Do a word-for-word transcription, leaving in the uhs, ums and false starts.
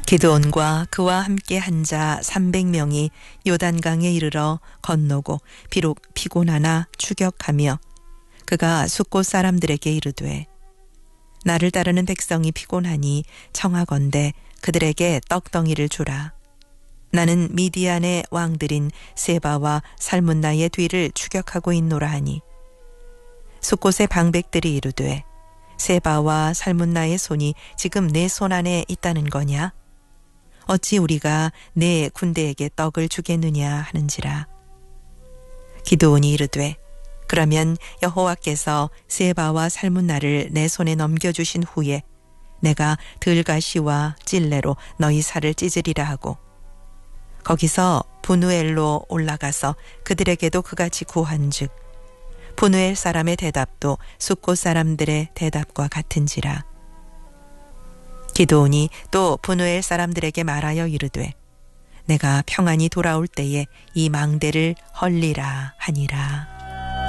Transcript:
기드온과 그와 함께 한 자 삼백 명이 요단강에 이르러 건너고 비록 피곤하나 추격하며 그가 숫곳 사람들에게 이르되 나를 따르는 백성이 피곤하니 청하건대 그들에게 떡덩이를 주라. 나는 미디안의 왕들인 세바와 살문나의 뒤를 추격하고 있노라 하니 숫곳의 방백들이 이르되 세바와 살문나의 손이 지금 내 손 안에 있다는 거냐? 어찌 우리가 내 군대에게 떡을 주겠느냐 하는지라. 기드온이 이르되 그러면 여호와께서 세바와 살문나를 내 손에 넘겨주신 후에 내가 들가시와 찔레로 너희 살을 찢으리라 하고 거기서 브누엘로 올라가서 그들에게도 그같이 구한즉 브누엘 사람의 대답도 숫곳 사람들의 대답과 같은지라. 기드온이 또 브누엘 사람들에게 말하여 이르되 내가 평안히 돌아올 때에 이 망대를 헐리라 하니라.